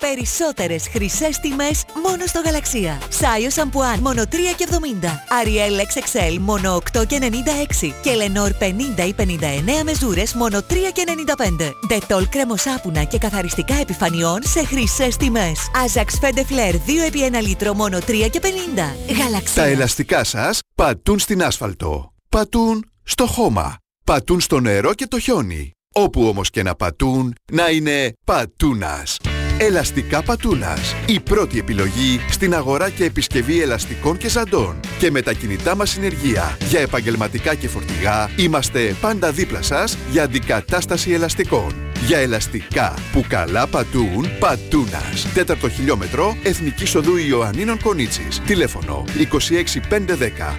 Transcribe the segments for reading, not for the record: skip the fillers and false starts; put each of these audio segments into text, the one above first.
περισσότερες χρυσές τιμές μόνο στο Γαλαξία. Σάιο Σαμπουάν μόνο 3,70. Ariel XXL μόνο 8,96. Και Lenor 50 ή 59 μεζούρες μόνο 3,95. Dettol κρεμοσάπουνα και καθαριστικά επιφανειών σε χρυσές τιμές. Ajax Fede Flair 2x1 λίτρο μόνο 3,50. Γαλαξία. Τα ελαστικά σας πατούν στην άσφαλτο. Πατούν στο χώμα. Πατούν στο νερό και το χιόνι. Όπου όμως και να πατούν, να είναι πατούνας. Ελαστικά Πατούνας. Η πρώτη επιλογή στην αγορά και επισκευή ελαστικών και ζαντών. Και με τα κινητά μας συνεργεία για επαγγελματικά και φορτηγά, είμαστε πάντα δίπλα σας για αντικατάσταση ελαστικών. Για ελαστικά που καλά πατούν, Πατούνας. 4ο χιλιόμετρο, Εθνικής Οδού Ιωαννίνων Κονίτσης. Τηλέφωνο 26510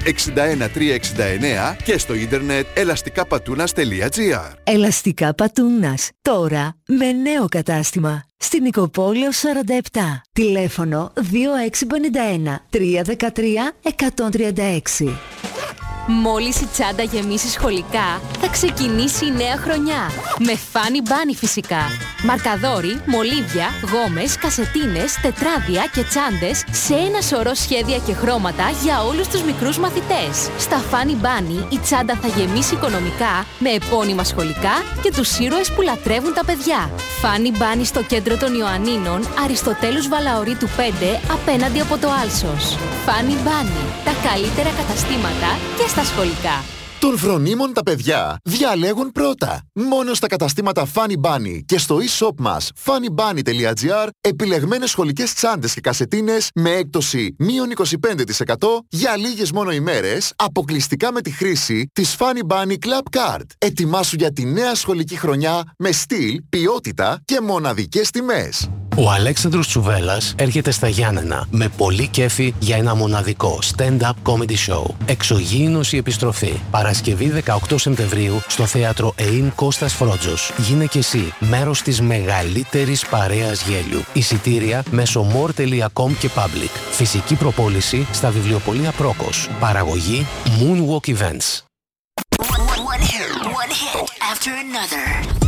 61369 και στο ίντερνετ ελαστικαπατούνας.gr. Ελαστικά Πατούνας. Τώρα με νέο κατάστημα. Στην Νικοπόλεω 47. Τηλέφωνο 2651 313 136. Μόλις η τσάντα γεμίσει σχολικά, θα ξεκινήσει η νέα χρονιά. Με Funny Bunny φυσικά. Μαρκαδόροι, μολύβια, γόμες, κασετίνες, τετράδια και τσάντες σε ένα σωρό σχέδια και χρώματα για όλους τους μικρούς μαθητές. Στα Funny Bunny η τσάντα θα γεμίσει οικονομικά με επώνυμα σχολικά και τους ήρωες που λατρεύουν τα παιδιά. Funny Bunny στο κέντρο των Ιωαννίνων, Αριστοτέλους Βαλαωρίτου 5, απέναντι από το Άλσος. Funny Bunny, τα καλύτερα καταστήματα και στα σχολικά. Των φρονίμων τα παιδιά διαλέγουν πρώτα. Μόνο στα καταστήματα Funny Bunny και στο e-shop μας funnybunny.gr επιλεγμένες σχολικές τσάντες και κασετίνες με έκπτωση μείον 25% για λίγες μόνο ημέρες, αποκλειστικά με τη χρήση της Funny Bunny Club Card. Ετοιμάσου για τη νέα σχολική χρονιά με στυλ, ποιότητα και μοναδικές τιμές. Ο Αλέξανδρος Τσουβέλλας έρχεται στα Γιάννενα με πολύ κέφι για ένα μοναδικό stand-up comedy show. Εξωγήινος η επιστροφή. Παρασκευή 18 Σεπτεμβρίου στο θέατρο ΕΙΝ Κώστας Φρότζος. Γίνε και εσύ μέρος της μεγαλύτερης παρέας γέλιου. Εισιτήρια μέσω more.com και public. Φυσική προπόληση στα βιβλιοπωλεία Πρόκος. Παραγωγή Moonwalk Events. One hit after another.